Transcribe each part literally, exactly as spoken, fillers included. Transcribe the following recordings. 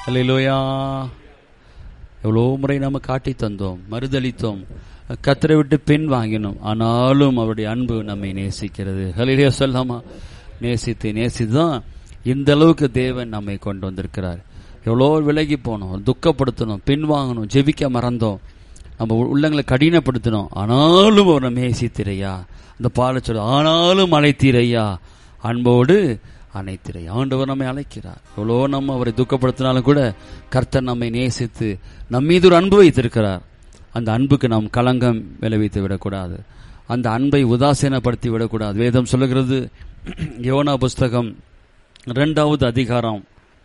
அல்லேலூயா. எவ்வளோ முறை நம்ம காட்டி தந்தோம், மறுதளித்தோம், கர்த்தரை விட்டு பின் வாங்கினோம். ஆனாலும் அவருடைய அன்பு நம்மை நேசிக்கிறது. ஹல்லேலூயா சொல்லாமா? நேசித்து நேசித்து தான் இந்த அளவுக்கு தேவன் நம்மை கொண்டு வந்திருக்கிறார். எவ்வளோ விலகி போனோம், துக்கப்படுத்தணும், பின்வாங்கணும், ஜெபிக்க மறந்தோம், நம்ம உள்ளங்களை கடினப்படுத்தணும். ஆனாலும் அவர் நம்ம நேசித்திரையா, அந்த பால சொல்ல, ஆனாலும் அழைத்தீரையா, அன்போடு அனைத்திரை. ஆண்டவர் நம்மை அழைக்கிறார். எவ்வளோ நம்ம அவரை துக்கப்படுத்தினாலும் கூட கர்த்தர் நம்மை நேசித்து நம் மீது ஒரு அன்பு வைத்திருக்கிறார். அந்த அன்புக்கு நாம் களங்கம் விளைவித்து விடக்கூடாது, அந்த அன்பை உதாசீனப்படுத்தி விடக்கூடாது. வேதம் சொல்லுகிறது, யோனா புஸ்தகம் இரண்டாவது அதிகாரம்,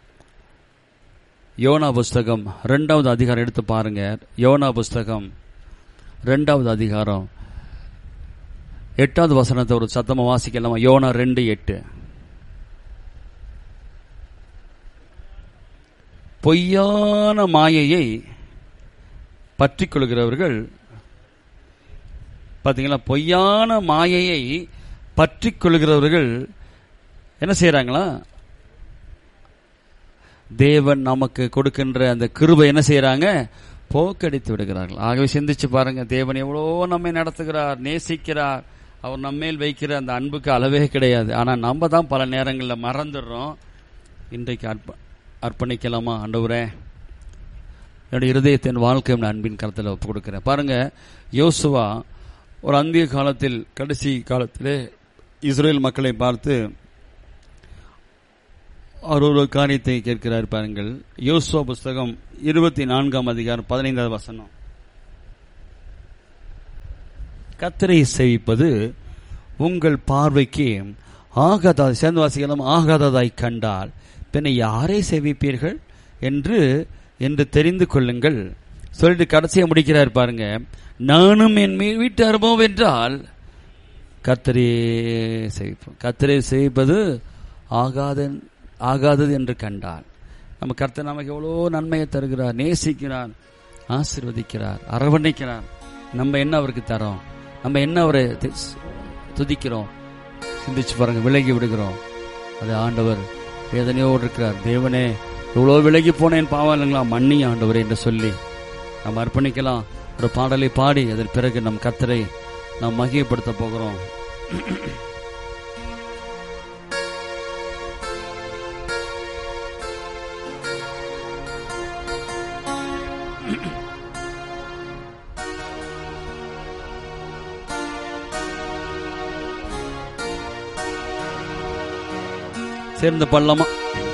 யோனா புஸ்தகம் இரண்டாவது அதிகாரம் எடுத்து பாருங்க. யோனா புஸ்தகம் இரண்டாவது அதிகாரம் எட்டாவது வசனத்தை ஒரு சத்தமா வாசிக்கலாமா? யோனா ரெண்டு எட்டு. பொய்யான மாயையை பற்றி கொள்கிறவர்கள், பார்த்தீங்களா, பொய்யான மாயையை பற்றி கொள்கிறவர்கள் என்ன செய்யறாங்களா? தேவன் நமக்கு கொடுக்கின்ற அந்த கிருபை என்ன செய்யறாங்க? போக்கடித்து விடுகிறார்கள். ஆகவே சிந்திச்சு பாருங்க, தேவன் எவ்வளோ நம்மை நடத்துகிறார், நேசிக்கிறார். அவர் நம்மேல் வைக்கிற அந்த அன்புக்கு அளவே கிடையாது. ஆனால் நம்ம தான் பல நேரங்களில் மறந்துடுறோம். இன்றைக்கு அற்ப அர்ப்பணிக்கலாமா? ஆண்டவரே, என்னுடைய இருதயத்தின் வாழ்க்கை அன்பின் கருத்தில் ஒப்பு கொடுக்கிறேன். பாருங்க, யோசுவா ஒரு அந்திய காலத்தில், கடைசி காலத்திலே இஸ்ரேல் மக்களை பார்த்து அவர் ஒரு காரியத்தை கேட்கிறார். பாருங்கள், யோசுவா புஸ்தகம் இருபத்தி நான்காம் அதிகாரம் பதினைந்தாவது வசனம். கர்த்தரை சேவிப்பது உங்கள் பார்வைக்கு ஆகாத, சேர்ந்து வாசிக்கலாம், ஆகாததாய் கண்டால் பின்ன யாரை சேவிப்பீர்கள் என்று என்று தெரிந்து கொள்ளுங்கள் சொல்லிட்டு கடைசியை முடிக்கிறார். பாருங்க, நானும் என் வீட்டு அனுபவம் என்றால் கர்த்தரே சேவிப்போம். கர்த்தரை சேவிப்பது ஆகாத ஆகாதது என்று கண்டால், நம்ம கர்த்தர் நமக்கு எவ்வளோ நன்மையை தருகிறார், நேசிக்கிறார், ஆசீர்வதிக்கிறார், அரவணைக்கிறார். நம்ம என்ன அவருக்கு தரோம்? நம்ம என்ன அவரை துதிக்கிறோம்? சிந்திச்சு பாருங்க, விலகி விடுகிறோம். அது ஆண்டவர் வேதனையோடு இருக்கிறார். தேவனே, எவ்வளோ விலகி போனேன், பாவம் இல்லைங்களா, மன்னி ஆண்டவரே என்று சொல்லி நம்ம அர்ப்பணிக்கலாம். ஒரு பாடலை பாடி அதன் பிறகு நம் கர்த்தரை நாம் மகிமைப்படுத்த போகிறோம். சேர்ந்து பள்ளமா